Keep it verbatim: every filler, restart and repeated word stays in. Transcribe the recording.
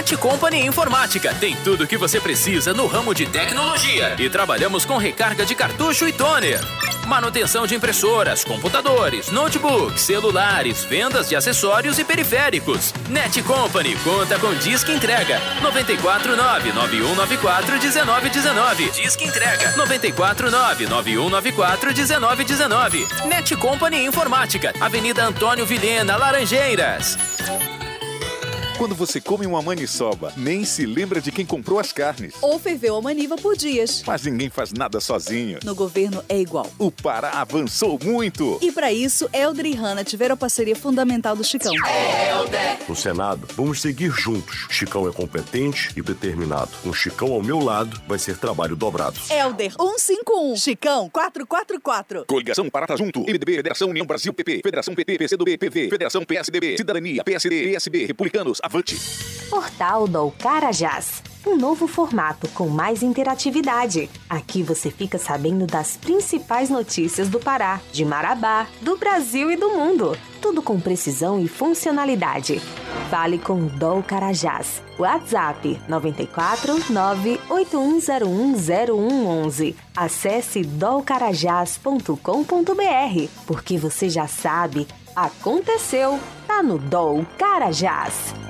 Net Company Informática tem tudo o que você precisa no ramo de tecnologia. E trabalhamos com recarga de cartucho e toner. Manutenção de impressoras, computadores, notebooks, celulares, vendas de acessórios e periféricos. Net Company conta com Disque Entrega nove quatro nove, nove um nove quatro, um nove um nove. Disque Entrega nove quatro nove, nove um nove quatro, um nove um nove. Net Company Informática, Avenida Antônio Vilhena, Laranjeiras. Quando você come uma maniçoba, nem se lembra de quem comprou as carnes. Ou ferveu a maniva por dias. Mas ninguém faz nada sozinho. No governo é igual. O Pará avançou muito. E para isso, Helder e Hanna tiveram a parceria fundamental do Chicão. Helder! No Senado, vamos seguir juntos. Chicão é competente e determinado. Com Chicão ao meu lado, vai ser trabalho dobrado. Helder, um cinco um. Chicão, quatro quatro quatro. Coligação Pará Junto. M D B, Federação União Brasil, P P. Federação P T, P C do B, P V. Federação P S D B. Cidadania, P S D, P S B. Republicanos, avante. Portal do Carajás. Um novo formato com mais interatividade. Aqui você fica sabendo das principais notícias do Pará, de Marabá, do Brasil e do mundo. Tudo com precisão e funcionalidade. Fale com o D O Carajás. WhatsApp nove quatro nove, oito um zero um, zero um um um. Acesse dolcarajás ponto com ponto b r, porque você já sabe, aconteceu, tá no D O Carajás.